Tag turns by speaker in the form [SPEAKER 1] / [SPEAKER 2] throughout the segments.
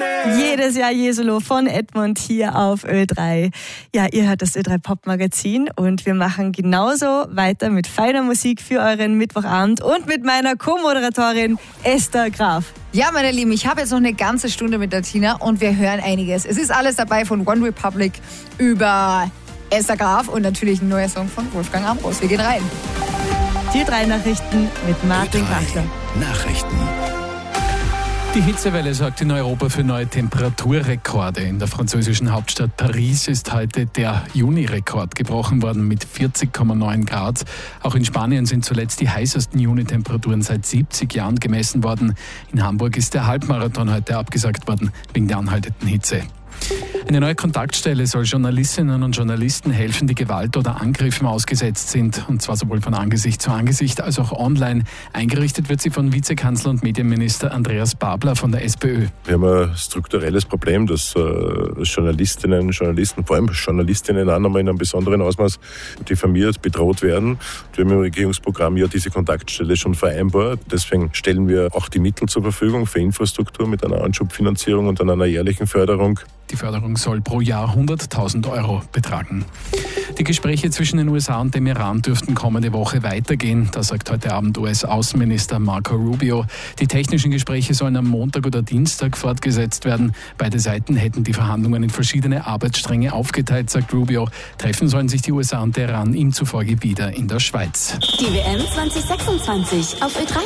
[SPEAKER 1] Jedes Jahr Jesolo von Edmund hier auf Ö3. Ja, ihr hört das Ö3 Pop Magazin und wir machen genauso weiter mit feiner Musik für euren Mittwochabend und mit meiner Co-Moderatorin Esther Graf.
[SPEAKER 2] Ja, meine Lieben, ich habe jetzt noch eine ganze Stunde mit der Tina und wir hören einiges. Es ist alles dabei von One Republic über Esther Graf und natürlich ein neuer Song von Wolfgang Ambros. Wir gehen rein.
[SPEAKER 1] Die 3 Nachrichten mit Martin Kachler.
[SPEAKER 3] Nachrichten.
[SPEAKER 4] Die Hitzewelle sorgt in Europa für neue Temperaturrekorde. In der französischen Hauptstadt Paris ist heute der Juni-Rekord gebrochen worden mit 40,9 Grad. Auch in Spanien sind zuletzt die heißesten Juni-Temperaturen seit 70 Jahren gemessen worden. In Hamburg ist der Halbmarathon heute abgesagt worden wegen der anhaltenden Hitze. Eine neue Kontaktstelle soll Journalistinnen und Journalisten helfen, die Gewalt oder Angriffen ausgesetzt sind. Und zwar sowohl von Angesicht zu Angesicht als auch online. Eingerichtet wird sie von Vizekanzler und Medienminister Andreas Babler von der SPÖ.
[SPEAKER 5] Wir haben ein strukturelles Problem, dass Journalistinnen und Journalisten, vor allem Journalistinnen auch nochmal in einem besonderen Ausmaß diffamiert, bedroht werden. Wir haben im Regierungsprogramm ja diese Kontaktstelle schon vereinbart. Deswegen stellen wir auch die Mittel zur Verfügung für Infrastruktur mit einer Anschubfinanzierung und einer jährlichen Förderung.
[SPEAKER 4] Die Förderung soll pro Jahr 100.000 Euro betragen. Die Gespräche zwischen den USA und dem Iran dürften kommende Woche weitergehen. Das sagt heute Abend US-Außenminister Marco Rubio. Die technischen Gespräche sollen am Montag oder Dienstag fortgesetzt werden. Beide Seiten hätten die Verhandlungen in verschiedene Arbeitsstränge aufgeteilt, sagt Rubio. Treffen sollen sich die USA und der Iran ihm zufolge wieder in der Schweiz.
[SPEAKER 6] Die WM 2026 auf Ö3.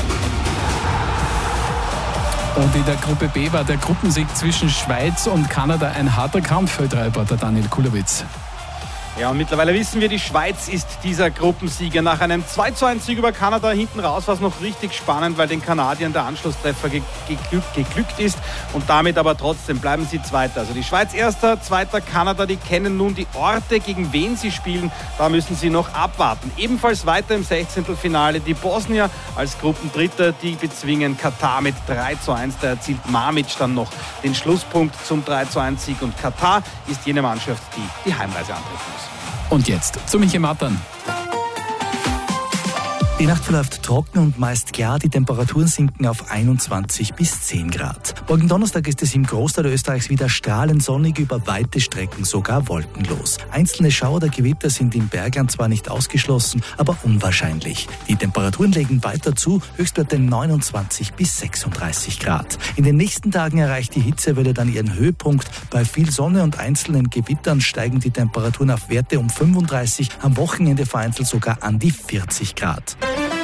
[SPEAKER 4] Und in der Gruppe B war der Gruppensieg zwischen Schweiz und Kanada ein harter Kampf für Ö3-Reporter Daniel Kulowitz.
[SPEAKER 7] Ja, und mittlerweile wissen wir, die Schweiz ist dieser Gruppensieger. Nach einem 2:1-Sieg über Kanada hinten raus war es noch richtig spannend, weil den Kanadiern der Anschlusstreffer geglückt ist. Und damit aber trotzdem bleiben sie Zweiter. Also die Schweiz Erster, Zweiter Kanada, die kennen nun die Orte, gegen wen sie spielen. Da müssen sie noch abwarten. Ebenfalls weiter im 16. die Bosnier als Gruppendritter. Die bezwingen Katar mit 3:1. Da erzielt Mamic dann noch den Schlusspunkt zum 3:1-Sieg. Und Katar ist jene Mannschaft, die Heimreise antreten muss.
[SPEAKER 4] Und jetzt zu Michi Mattern.
[SPEAKER 3] Die Nacht verläuft trocken und meist klar. Die Temperaturen sinken auf 21 bis 10 Grad. Morgen Donnerstag ist es im Großteil Österreichs wieder strahlend sonnig, über weite Strecken sogar wolkenlos. Einzelne Schauer oder Gewitter sind im Bergland zwar nicht ausgeschlossen, aber unwahrscheinlich. Die Temperaturen legen weiter zu, Höchstwerte 29 bis 36 Grad. In den nächsten Tagen erreicht die Hitzewelle dann ihren Höhepunkt. Bei viel Sonne und einzelnen Gewittern steigen die Temperaturen auf Werte um 35, am Wochenende vereinzelt sogar an die 40 Grad.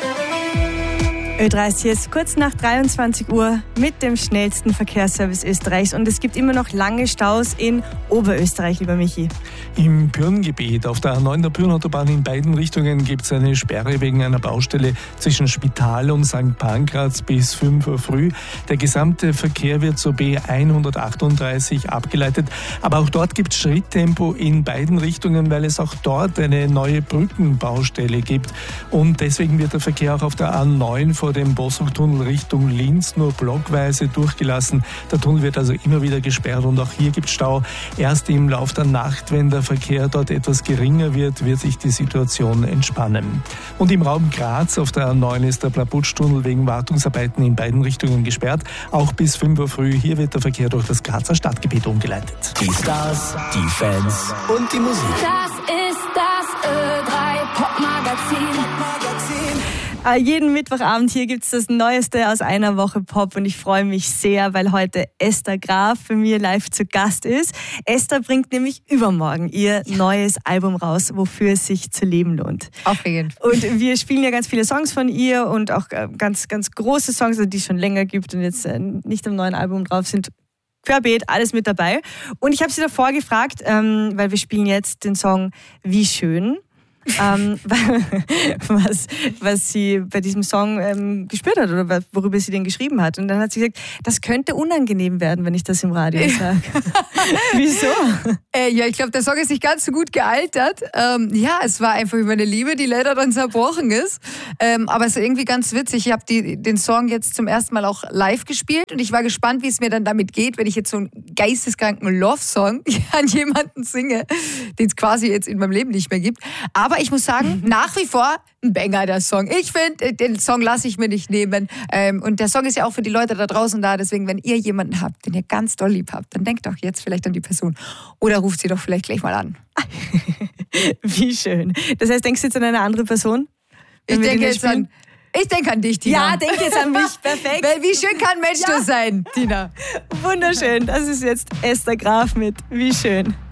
[SPEAKER 1] Ö3 ist jetzt kurz nach 23 Uhr mit dem schnellsten Verkehrsservice Österreichs und es gibt immer noch lange Staus in Oberösterreich, lieber Michi.
[SPEAKER 8] Im Pyrengebiet auf der A9 der Pyrenautobahn in beiden Richtungen gibt es eine Sperre wegen einer Baustelle zwischen Spital und St. Pankraz bis 5 Uhr früh. Der gesamte Verkehr wird zur B138 abgeleitet, aber auch dort gibt es Schritttempo in beiden Richtungen, weil es auch dort eine neue Brückenbaustelle gibt und deswegen wird der Verkehr auch auf der A9 vor dem Bossruck-Tunnel Richtung Linz nur blockweise durchgelassen. Der Tunnel wird also immer wieder gesperrt und auch hier gibt es Stau. Erst im Lauf der Nacht, wenn der Verkehr dort etwas geringer wird sich die Situation entspannen. Und im Raum Graz auf der A9 ist der Plaputsch-Tunnel wegen Wartungsarbeiten in beiden Richtungen gesperrt. Auch bis 5 Uhr früh. Hier wird der Verkehr durch das Grazer Stadtgebiet umgeleitet.
[SPEAKER 3] Die Stars, die Fans und die Musik.
[SPEAKER 6] Das ist das Ö3 Pop Magazin.
[SPEAKER 1] Jeden Mittwochabend hier gibt es das Neueste aus einer Woche Pop und ich freue mich sehr, weil heute Esther Graf für mich live zu Gast ist. Esther bringt nämlich übermorgen ihr neues Album raus, wofür es sich zu leben lohnt.
[SPEAKER 2] Aufregend.
[SPEAKER 1] Und wir spielen ja ganz viele Songs von ihr und auch ganz, ganz große Songs, die es schon länger gibt und jetzt nicht am neuen Album drauf sind. Querbeet, alles mit dabei. Und ich habe sie davor gefragt, weil wir spielen jetzt den Song Wie schön. Was sie bei diesem Song gespürt hat oder worüber sie den geschrieben hat. Und dann hat sie gesagt, das könnte unangenehm werden, wenn ich das im Radio sage. Wieso?
[SPEAKER 2] Ja, ich glaube, der Song ist nicht ganz so gut gealtert. Ja, es war einfach über eine Liebe, die leider dann zerbrochen ist. Aber es ist irgendwie ganz witzig. Ich habe den Song jetzt zum ersten Mal auch live gespielt und ich war gespannt, wie es mir dann damit geht, wenn ich jetzt so ein geisteskranken Love-Song an jemanden singe, den es quasi jetzt in meinem Leben nicht mehr gibt. Aber ich muss sagen, nach wie vor ein Banger, der Song. Ich finde, den Song lasse ich mir nicht nehmen. Und der Song ist ja auch für die Leute da draußen da. Deswegen, wenn ihr jemanden habt, den ihr ganz doll lieb habt, dann denkt doch jetzt vielleicht an die Person. Oder ruft sie doch vielleicht gleich mal an.
[SPEAKER 1] Wie schön. Das heißt, denkst du jetzt an eine andere Person?
[SPEAKER 2] Ich denke an dich, Tina.
[SPEAKER 1] Ja, denk jetzt an mich. Perfekt.
[SPEAKER 2] Weil wie schön kann ein Mensch nur sein, Tina?
[SPEAKER 1] Wunderschön. Das ist jetzt Esther Graf mit Wie schön.